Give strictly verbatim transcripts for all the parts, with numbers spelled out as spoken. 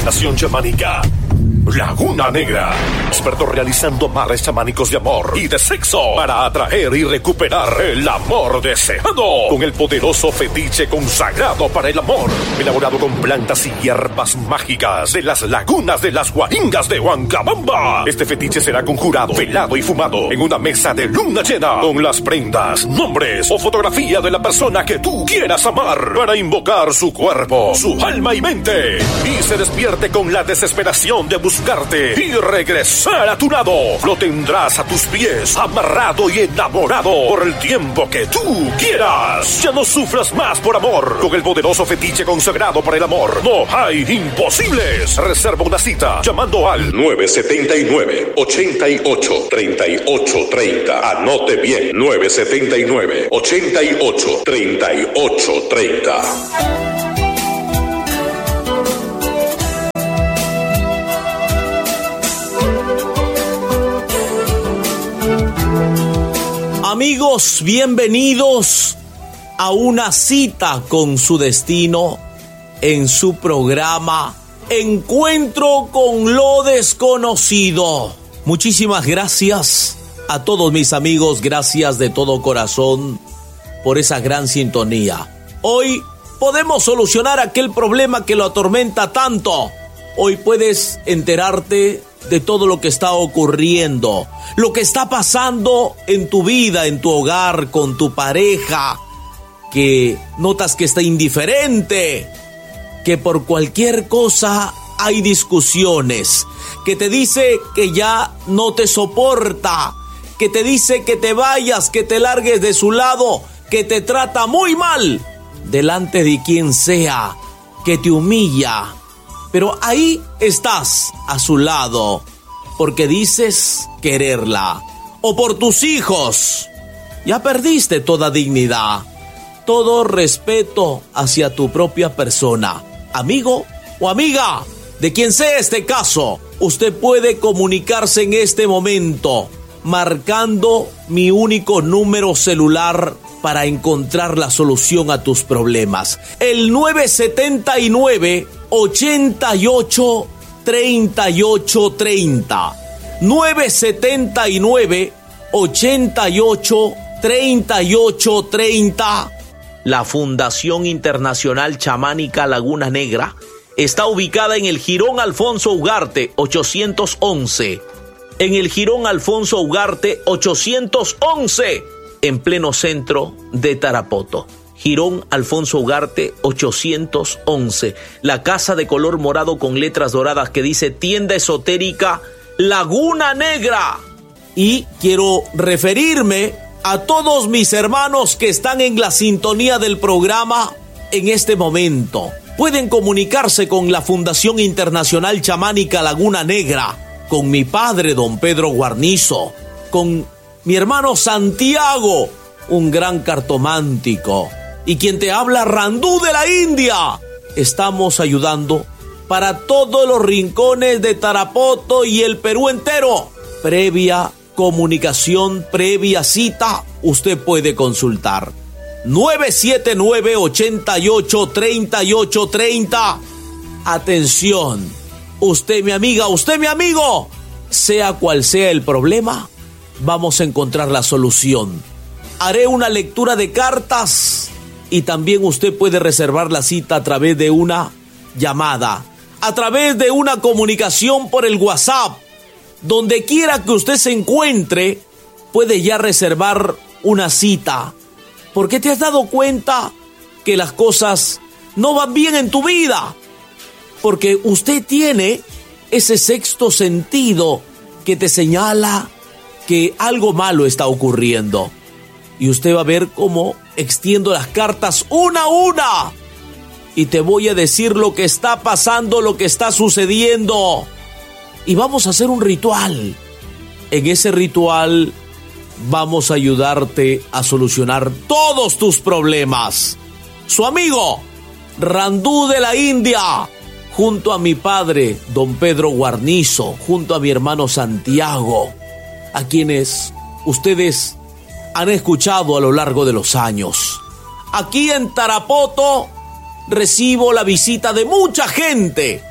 Fundación Chamánica Laguna Negra. Expertos realizando amarres chamánicos de amor y de sexo para atraer y recuperar el amor deseado con el poderoso fetiche consagrado para el amor, elaborado con plantas y hierbas mágicas de las lagunas de las Guaringas de Huancabamba. Este fetiche será conjurado, velado y fumado en una mesa de luna llena con las prendas, nombres o fotografía de la persona que tú quieras amar para invocar su cuerpo, su alma y mente, y se despierte con la desesperación de buscarte y regresar a tu lado. Lo tendrás a tus pies, amarrado y enamorado por el tiempo que tú quieras. Ya no sufras más por amor. Con el poderoso fetiche consagrado para el amor, no hay imposibles. Reserva una cita llamando al nueve siete nueve, ocho ocho, tres ocho tres cero. Anote bien, nueve siete nueve, ocho ocho, tres ocho tres cero. Amigos, bienvenidos a una cita con su destino en su programa Encuentro con lo Desconocido. Muchísimas gracias a todos mis amigos, gracias de todo corazón por esa gran sintonía. Hoy podemos solucionar aquel problema que lo atormenta tanto. Hoy puedes enterarte de todo lo que está ocurriendo, lo que está pasando en tu vida, en tu hogar, con tu pareja, que notas que está indiferente, que por cualquier cosa hay discusiones, que te dice que ya no te soporta, que te dice que te vayas, que te largues de su lado, que te trata muy mal delante de quien sea, que te humilla. Pero ahí estás a su lado, porque dices quererla. O por tus hijos. Ya perdiste toda dignidad, todo respeto hacia tu propia persona. Amigo o amiga, de quien sea este caso, usted puede comunicarse en este momento, marcando mi único número celular para encontrar la solución a tus problemas. El nueve siete nueve, ocho ocho, tres ocho tres cero. nueve siete nueve, ocho ocho, tres ocho tres cero. La Fundación Internacional Chamánica Laguna Negra está ubicada en el Jirón Alfonso Ugarte ochocientos once. En el Jirón Alfonso Ugarte ochocientos once, en pleno centro de Tarapoto. Jirón Alfonso Ugarte ochocientos once. La casa de color morado con letras doradas que dice Tienda Esotérica Laguna Negra. Y quiero referirme a todos mis hermanos que están en la sintonía del programa en este momento. Pueden comunicarse con la Fundación Internacional Chamánica Laguna Negra, con mi padre, don Pedro Guarnizo, con mi hermano Santiago, un gran cartomántico, y quien te habla, Randú de la India. Estamos ayudando para todos los rincones de Tarapoto y el Perú entero. Previa comunicación, previa cita, usted puede consultar. nueve siete nueve, ocho ocho, tres ocho tres cero. Atención, usted mi amiga, usted mi amigo, sea cual sea el problema, vamos a encontrar la solución. Haré una lectura de cartas y también usted puede reservar la cita a través de una llamada, a través de una comunicación por el WhatsApp. Donde quiera que usted se encuentre, puede ya reservar una cita, porque te has dado cuenta que las cosas no van bien en tu vida, porque usted tiene ese sexto sentido que te señala que algo malo está ocurriendo. Y usted va a ver cómo extiendo las cartas una a una y te voy a decir lo que está pasando, lo que está sucediendo. Y vamos a hacer un ritual. En ese ritual vamos a ayudarte a solucionar todos tus problemas. Su amigo, Randú de la India, junto a mi padre, don Pedro Guarnizo, junto a mi hermano Santiago, a quienes ustedes han escuchado a lo largo de los años. Aquí en Tarapoto recibo la visita de mucha gente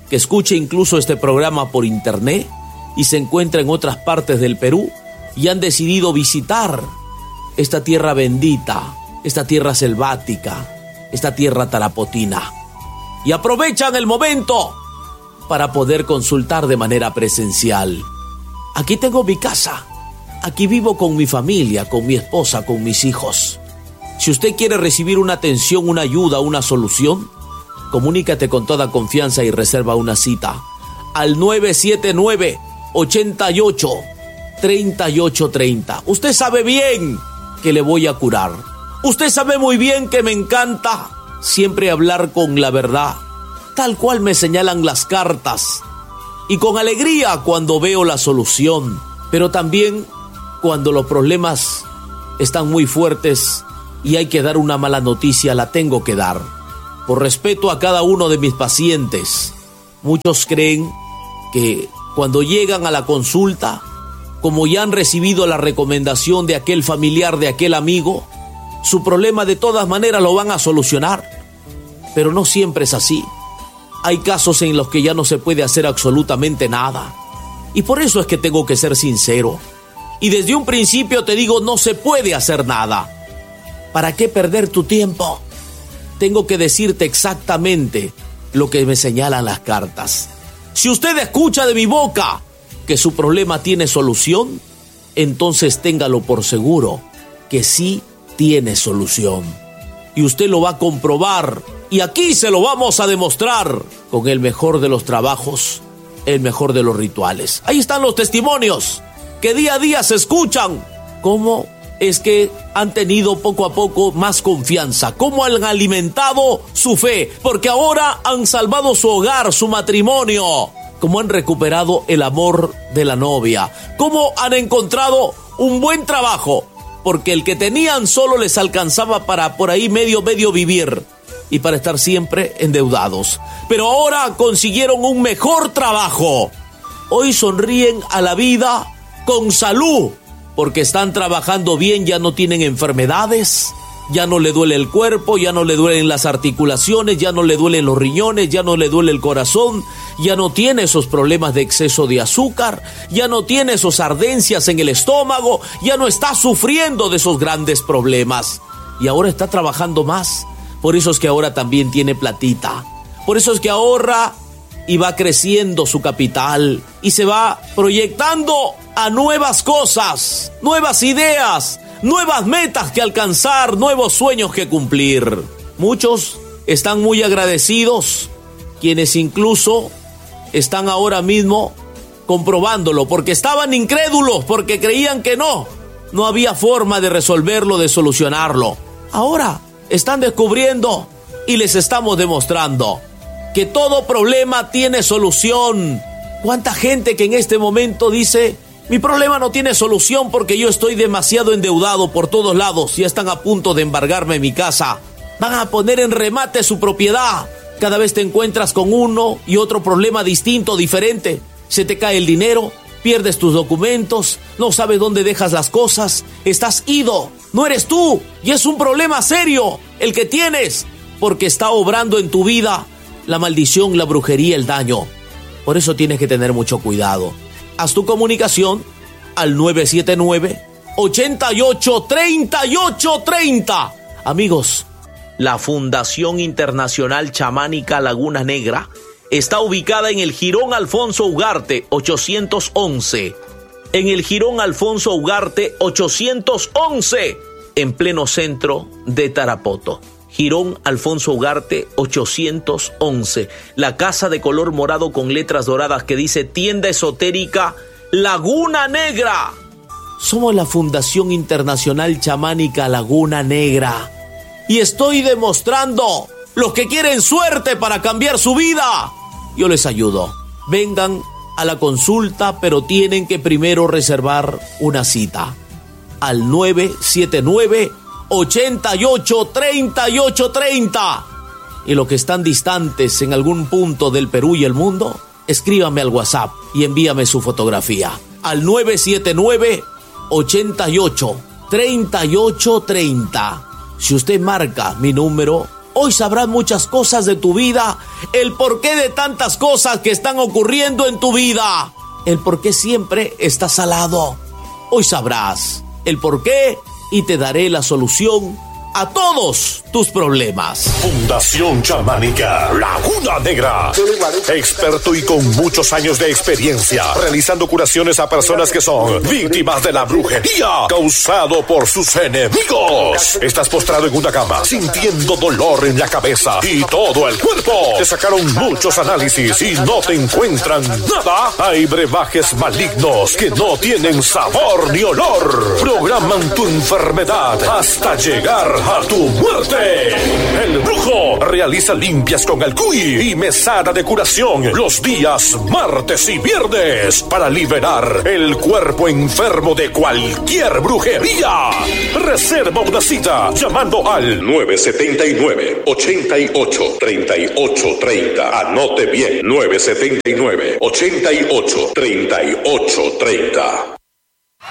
que escucha incluso este programa por internet y se encuentra en otras partes del Perú y han decidido visitar esta tierra bendita, esta tierra selvática, esta tierra tarapotina. Y aprovechan el momento para poder consultar de manera presencial. Aquí tengo mi casa. Aquí vivo con mi familia, con mi esposa, con mis hijos. Si usted quiere recibir una atención, una ayuda, una solución, comunícate con toda confianza y reserva una cita al nueve siete nueve, ocho ocho, tres ocho tres cero. Usted sabe bien que le voy a curar. Usted sabe muy bien que me encanta siempre hablar con la verdad, tal cual me señalan las cartas, y con alegría cuando veo la solución, pero también cuando los problemas están muy fuertes y hay que dar una mala noticia, la tengo que dar. Por respeto a cada uno de mis pacientes, muchos creen que cuando llegan a la consulta, como ya han recibido la recomendación de aquel familiar, de aquel amigo, su problema de todas maneras lo van a solucionar. Pero no siempre es así. Hay casos en los que ya no se puede hacer absolutamente nada. Y por eso es que tengo que ser sincero. Y desde un principio te digo, no se puede hacer nada. ¿Para qué perder tu tiempo? Tengo que decirte exactamente lo que me señalan las cartas. Si usted escucha de mi boca que su problema tiene solución, entonces téngalo por seguro que sí tiene solución. Y usted lo va a comprobar. Y aquí se lo vamos a demostrar con el mejor de los trabajos, el mejor de los rituales. Ahí están los testimonios que día a día se escuchan. ¿Cómo es que han tenido poco a poco más confianza? ¿Cómo han alimentado su fe? Porque ahora han salvado su hogar, su matrimonio. ¿Cómo han recuperado el amor de la novia? ¿Cómo han encontrado un buen trabajo? Porque el que tenían solo les alcanzaba para por ahí medio, medio vivir y para estar siempre endeudados. Pero ahora consiguieron un mejor trabajo. Hoy sonríen a la vida con salud, porque están trabajando bien, ya no tienen enfermedades, ya no le duele el cuerpo, ya no le duelen las articulaciones, ya no le duelen los riñones, ya no le duele el corazón, ya no tiene esos problemas de exceso de azúcar, ya no tiene esas ardencias en el estómago, ya no está sufriendo de esos grandes problemas. Y ahora está trabajando más. Por eso es que ahora también tiene platita. Por eso es que ahorra y va creciendo su capital y se va proyectando a nuevas cosas, nuevas ideas, nuevas metas que alcanzar, nuevos sueños que cumplir. Muchos están muy agradecidos, quienes incluso están ahora mismo comprobándolo, porque estaban incrédulos, porque creían que no, no había forma de resolverlo, de solucionarlo. Ahora están descubriendo y les estamos demostrando que todo problema tiene solución. ¿Cuánta gente que en este momento dice: mi problema no tiene solución porque yo estoy demasiado endeudado por todos lados, ya están a punto de embargarme mi casa, van a poner en remate su propiedad? Cada vez te encuentras con uno y otro problema distinto, diferente. Se te cae el dinero, pierdes tus documentos, no sabes dónde dejas las cosas, estás ido, no eres tú, y es un problema serio el que tienes, porque está obrando en tu vida la maldición, la brujería, el daño. Por eso tienes que tener mucho cuidado. Haz tu comunicación al nueve siete nueve, ocho ocho, tres ocho tres cero. Amigos, la Fundación Internacional Chamánica Laguna Negra está ubicada en el Jirón Alfonso Ugarte ochocientos once. En el Jirón Alfonso Ugarte ochocientos once, en pleno centro de Tarapoto. Jirón Alfonso Ugarte ochocientos once. La casa de color morado con letras doradas que dice Tienda Esotérica Laguna Negra. Somos la Fundación Internacional Chamánica Laguna Negra. Y estoy demostrando, los que quieren suerte para cambiar su vida, yo les ayudo. Vengan a la consulta, pero tienen que primero reservar una cita al nueve siete nueve, ocho ocho, tres ocho tres cero. Y los que están distantes en algún punto del Perú y el mundo, escríbame al WhatsApp y envíame su fotografía al nueve siete nueve, ocho ocho, tres ocho tres cero. Si usted marca mi número, Hoy sabrás muchas cosas de tu vida, el porqué de tantas cosas que están ocurriendo en tu vida, el porqué siempre estás al lado. Hoy sabrás el porqué y te daré la solución a todos tus problemas. Fundación Chamánica Laguna Negra. Experto y con muchos años de experiencia realizando curaciones a personas que son víctimas de la brujería causado por sus enemigos. Estás postrado en una cama sintiendo dolor en la cabeza y todo el cuerpo. Te sacaron muchos análisis y no te encuentran nada. Hay brebajes malignos que no tienen sabor ni olor. Programan tu enfermedad hasta llegar a tu muerte. El brujo realiza limpias con el cuy y mesada de curación los días martes y viernes para liberar el cuerpo enfermo de cualquier brujería. Reserva una cita llamando al nueve siete nueve, ocho ocho, tres ocho tres cero. Anote bien, nueve siete nueve, ocho ocho, tres ocho tres cero.